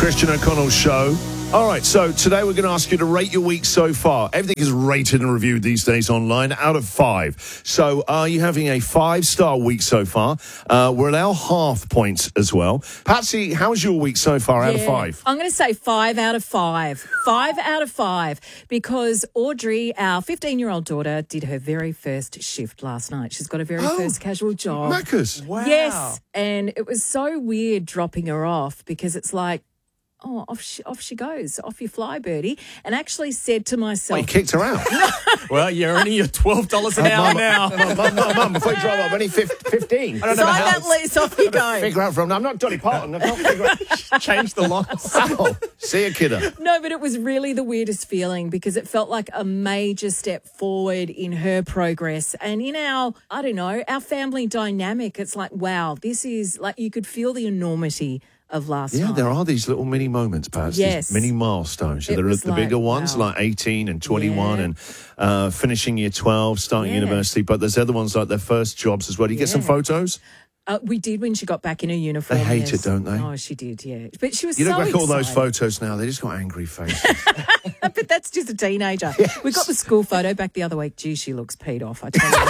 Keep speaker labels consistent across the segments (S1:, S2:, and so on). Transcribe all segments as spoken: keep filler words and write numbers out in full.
S1: Christian O'Connell Show. All right, so today we're going to ask you to rate your week so far. Everything is rated and reviewed these days online out of five. So are you having a five-star week so far? Uh, we're at our half points as well. Patsy, how's your week so far out
S2: yeah,
S1: of five?
S2: I'm going to say five out of five. Five out of five because Audrey, our fifteen-year-old daughter, did her very first shift last night. She's got her very
S1: Oh,
S2: first casual job.
S1: Macca's.
S3: Wow.
S2: Yes, and it was so weird dropping her off because it's like, oh, off she, off she goes, off you fly, birdie. And actually said to
S1: Oh,
S2: myself,
S1: you kicked her out.
S3: Well, you're earning your twelve dollars an hour
S1: Mum,
S3: now.
S1: Mum, mum, mum, mum, before you drive up, only fifteen.
S3: I don't know
S2: sign
S3: how
S2: that lease, off you go.
S1: Figure out from, I'm not Dolly Parton. I can't figure out.
S3: to change the locks.
S1: Oh, see you, kidder.
S2: No, but it was really the weirdest feeling because it felt like a major step forward in her progress and in our, I don't know, our family dynamic. It's like, wow, this is like you could feel the enormity of last
S1: Yeah,
S2: time.
S1: there are these little mini moments, Paz.
S2: Yes.
S1: These mini milestones. So
S2: It
S1: there are
S2: was
S1: the
S2: like,
S1: bigger ones,
S2: wow.
S1: like eighteen and twenty-one
S2: Yeah.
S1: and uh, finishing year twelve, starting
S2: Yeah.
S1: university. But there's other ones like their first jobs as well. Do you get some
S2: Yeah.
S1: photos?
S2: Uh, we did when she got back in her uniform.
S1: They hate
S2: yes.
S1: it, don't they?
S2: Oh, she did, yeah. But she was
S1: You
S2: so
S1: look back at all those
S2: excited.
S1: photos now, they just got angry faces.
S2: But that's just a teenager.
S1: Yes.
S2: We got the school photo back the other week. Gee, she looks peed off, I tell you.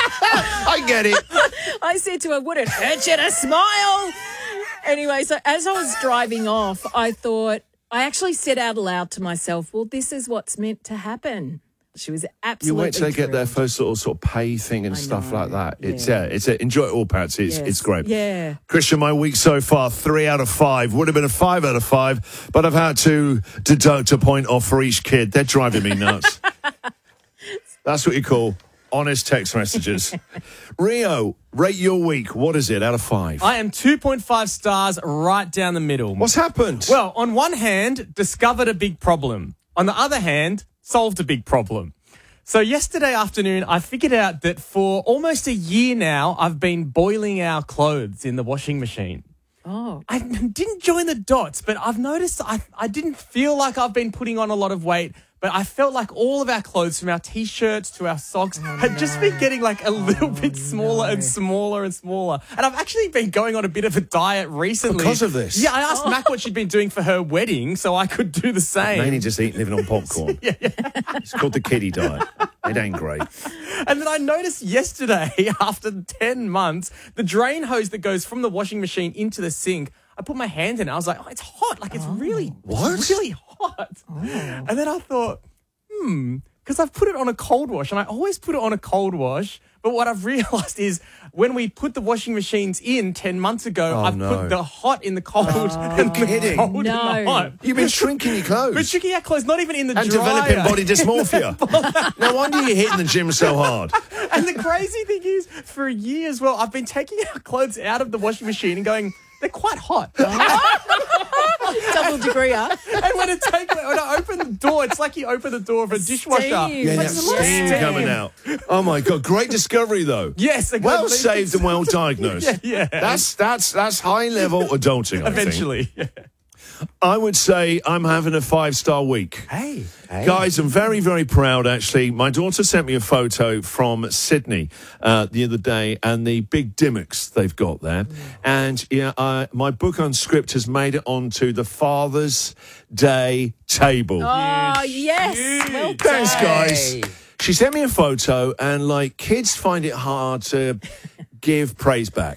S1: I get it.
S2: I said to her, would it hurt you to smile? Anyway, so as I was driving off, I thought, I actually said out loud to myself, well, this is what's meant to happen. She was
S1: You
S2: absolutely
S1: wait till they get their
S2: thrilled.
S1: first little sort of pay thing and
S2: I
S1: stuff
S2: know,
S1: like that. It's
S2: yeah.
S1: yeah, it's a, enjoy it all, Patsy. It's,
S2: Yes,
S1: it's great.
S2: yeah.
S1: Christian, my week so far, three out of five. Would have been a five out of five, but I've had to deduct a point off for each kid. They're driving me nuts. That's what you call honest text messages. Rio, rate your week. What is it out of five?
S3: I am two point five stars right down the middle.
S1: What's happened?
S3: Well, on one hand, discovered a big problem. On the other hand, solved a big problem. So yesterday afternoon, I figured out that for almost a year now, I've been boiling our clothes in the washing machine.
S2: Oh,
S3: I didn't join the dots, but I've noticed I, I didn't feel like I've been putting on a lot of weight, but I felt like all of our clothes, from our T-shirts to our socks, had just been getting like a little bit smaller and smaller and smaller. And I've actually been going on a bit of a diet recently.
S1: Because of this?
S3: Yeah, I asked Mac what she'd been doing for her wedding so I could do the same.
S1: Mainly just eating, living on popcorn. yeah, yeah. It's called the kiddie diet. It ain't great.
S3: And then I noticed yesterday, after ten months, the drain hose that goes from the washing machine into the sink, I put my hand in it. I was like, oh, it's hot. Like, it's really,
S1: What?
S3: it's really hot. And then I thought, hmm, because I've put it on a cold wash, and I always put it on a cold wash. But what I've realised is when we put the washing machines in ten months ago,
S1: Oh,
S3: I've
S1: no.
S3: put the hot in the cold and the
S1: kidding.
S3: cold in the
S2: No.
S3: hot.
S1: You've been shrinking your clothes.
S3: But shrinking our clothes, not even in the
S1: and
S3: dryer.
S1: developing body dysmorphia. No wonder you're hitting the gym so hard.
S3: And the crazy thing is, for a year as well, I've been taking our clothes out of the washing machine and going, they're quite hot.
S2: double degree, huh?
S3: And when, it take, when I open the door, it's like you open the door of a dishwasher.
S2: Steam.
S1: Yeah,
S2: Like
S1: that
S2: a lot of
S1: steam
S2: steam.
S1: coming out. Oh my God, great discovery though.
S3: Yes. like,
S1: Well
S3: like,
S1: saved and well diagnosed.
S3: Yeah, yeah.
S1: That's that's that's high level adulting. I think.
S3: Eventually. Yeah.
S1: I would say I'm having a five star week.
S3: Hey.
S1: Guys, I'm very, very proud, actually. My daughter sent me a photo from Sydney uh, the other day and the big dimmocks they've got there. And yeah, uh, my book Unscript has made it onto the Father's Day table.
S2: Oh, yes.
S3: Huge.
S2: Well
S1: Thanks,
S2: done.
S1: guys. She sent me a photo, and like kids find it hard to give praise back.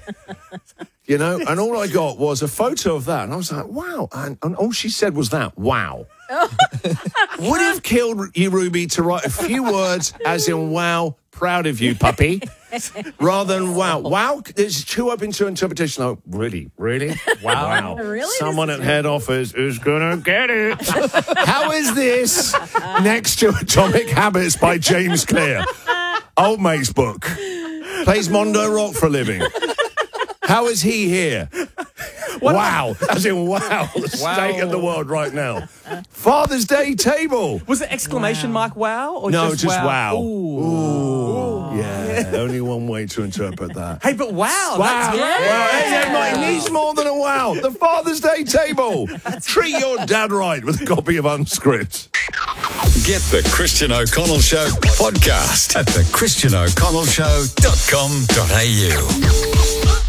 S1: You know, and all I got was a photo of that, and I was like, wow. And, and all she said was that, wow. Would have killed you, Ruby, to write a few words as in, wow, proud of you, puppy, rather than wow. Wow, there's two open to interpretation. Like, really, really? Wow.
S2: Really?
S1: Someone at head office is going to get it. How is this next to Atomic Habits by James Clear? Old mate's book. Plays Mondo Rock for a living. How is he here? Wow. As in, wow. The
S3: Wow.
S1: state of the world right now. Father's Day table.
S3: Was it exclamation
S2: Wow.
S3: mark wow? Or
S1: No,
S3: just,
S1: just wow.
S3: Ooh.
S1: Ooh. Yeah. Only one way to interpret that.
S3: Hey, but wow.
S1: Wow.
S3: That's
S1: Wow. Hey, yeah, mate, it needs more than a wow. The Father's Day table. Treat your dad right with a copy of Unscript.
S4: Get the Christian O'Connell Show podcast at the christian o'connell show dot com dot a u.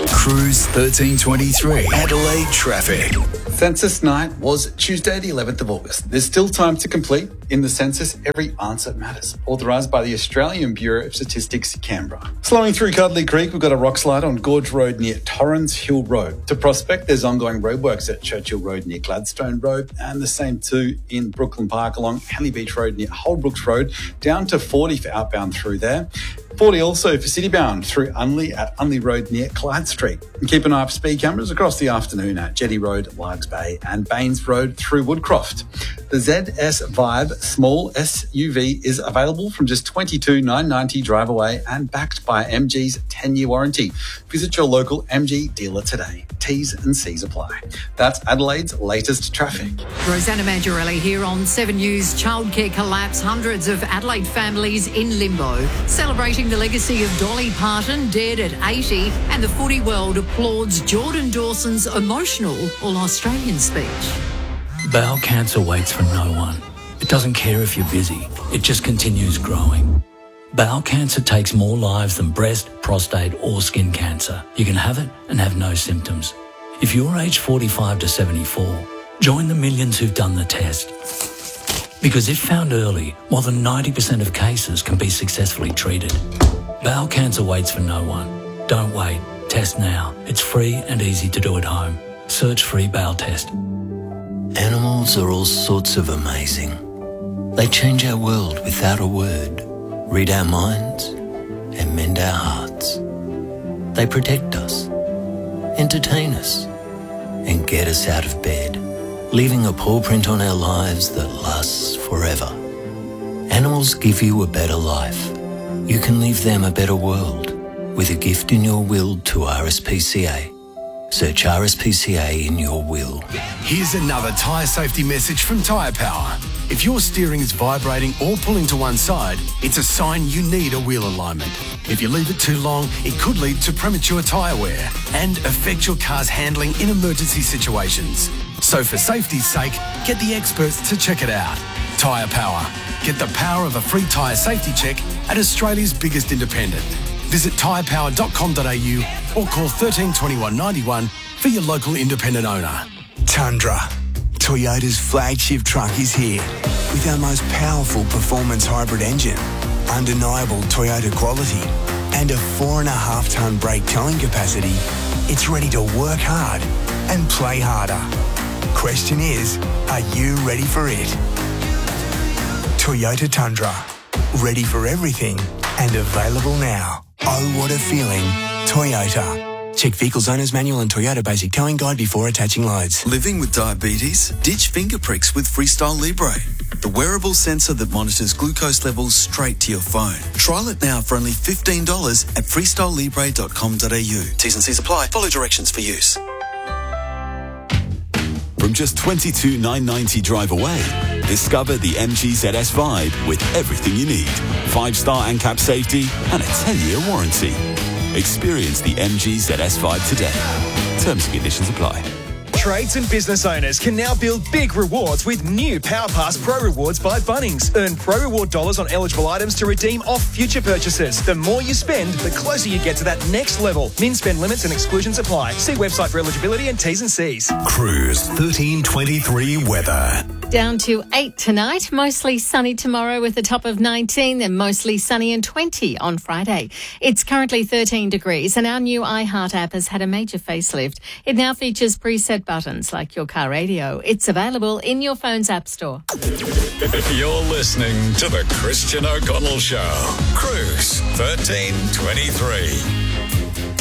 S4: Cruise thirteen twenty-three. Adelaide traffic.
S5: Census night was Tuesday, the eleventh of August. There's still time to complete. In the census, every answer matters. Authorised by the Australian Bureau of Statistics, Canberra. Slowing through Cuddly Creek, we've got a rock slide on Gorge Road near Torrens Hill Road. To Prospect, there's ongoing roadworks at Churchill Road near Gladstone Road, and the same too in Brooklyn Park along Henley Beach Road near Holbrooks Road, down to forty for outbound through there. forty also for citybound through Unley at Unley Road near Clyde Street. And keep an eye for speed cameras across the afternoon at Jetty Road, Largs Bay and Baines Road through Woodcroft. The Z S Vibe small S U V is available from just twenty-two thousand nine hundred ninety dollars drive away and backed by M G's ten-year warranty. Visit your local M G dealer today. T's and C's apply. That's Adelaide's latest traffic.
S6: Rosanna Mangiarelli here on Seven News. Childcare collapse. Hundreds of Adelaide families in limbo. Celebrating the legacy of Dolly Parton, dead at eighty. And the footy world applauds Jordan Dawson's emotional All-Australian speech.
S7: Bowel cancer waits for no one. It doesn't care if you're busy. It just continues growing. Bowel cancer takes more lives than breast, prostate or skin cancer. You can have it and have no symptoms. If you're aged forty-five to seventy-four, join the millions who've done the test. Because if found early, more than ninety percent of cases can be successfully treated. Bowel cancer waits for no one. Don't wait. Test now. It's free and easy to do at home. Search free bowel test.
S8: Animals are all sorts of amazing. They change our world without a word, read our minds, and mend our hearts. They protect us, entertain us, and get us out of bed, leaving a paw print on our lives that lasts forever. Animals give you a better life. You can leave them a better world with a gift in your will to R S P C A. Search R S P C A in your will.
S4: Here's another tyre safety message from Tyre Power. If your steering is vibrating or pulling to one side, it's a sign you need a wheel alignment. If you leave it too long, it could lead to premature tyre wear and affect your car's handling in emergency situations. So for safety's sake, get the experts to check it out. Tyre Power. Get the power of a free tyre safety check at Australia's biggest independent. Visit tyre power dot com dot a u or call thirteen twenty-one ninety-one for your local independent owner.
S9: Tundra. Toyota's flagship truck is here with our most powerful performance hybrid engine, undeniable Toyota quality, and a four and a half tonne brake towing capacity. It's ready to work hard and play harder. Question is, are you ready for it? Toyota Tundra. Ready for everything and available now. Oh, what a feeling. Toyota. Check Vehicles Owner's Manual and Toyota Basic Towing Guide before attaching loads.
S10: Living with diabetes? Ditch finger pricks with Freestyle Libre, the wearable sensor that monitors glucose levels straight to your phone. Trial it now for only fifteen dollars at freestyle libre dot com dot a u. T's and C's apply. Follow directions for use.
S11: From just twenty-two thousand nine hundred ninety dollars drive away, discover the M G Z S Vibe with everything you need. Five-star ANCAP safety and a ten-year warranty. Experience the M G Z S Vibe today. Terms and conditions apply.
S12: Trades and business owners can now build big rewards with new PowerPass Pro Rewards by Bunnings. Earn Pro Reward dollars on eligible items to redeem off future purchases. The more you spend, the closer you get to that next level. Min spend limits and exclusions apply. See website for eligibility and T's and C's.
S4: Cruise thirteen twenty-three weather.
S6: Down to eight tonight, mostly sunny tomorrow with a top of nineteen, then mostly sunny and twenty on Friday. It's currently thirteen degrees and our new iHeart app has had a major facelift. It now features preset buttons like your car radio. It's available in your phone's app store.
S4: You're listening to The Christian O'Connell Show. Cruise thirteen twenty-three.